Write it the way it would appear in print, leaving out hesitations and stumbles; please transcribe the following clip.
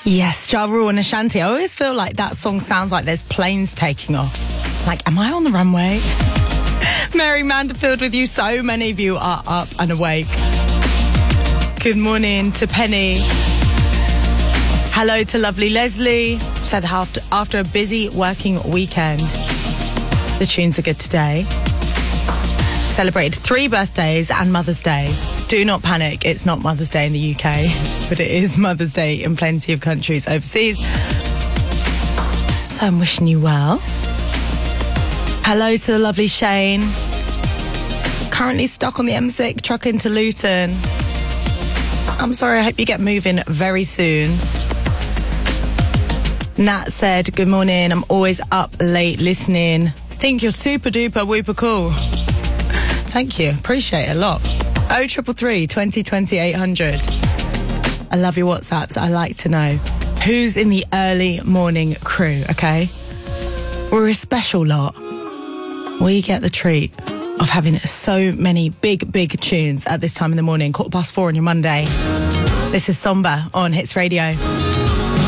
Yes, Ja Rule and Ashanti. I always feel like that song sounds like there's planes taking off. Like, am I on the runway? Mary Manderfield with you. So many of you are up and awake. Good morning to Penny. Hello to lovely Leslie. Said after a busy working weekend, the tunes are good today. Celebrated 3 birthdays and Mother's Day. Do not panic, it's not Mother's Day in the UK, but it is Mother's Day in plenty of countries overseas. So I'm wishing you well. Hello to the lovely Shane. Currently stuck on the M6, trucking to Luton. I'm sorry, I hope you get moving very soon. Nat said, good morning, I'm always up late listening. Think you're super duper whooper cool. Thank you, appreciate it a lot. 0333 2020 800. I love your WhatsApps. I like to know who's in the early morning crew, okay? We're a special lot. We get the treat of having so many big tunes at this time in the morning, 4:15 on your Monday. This is Somber on Hits Radio.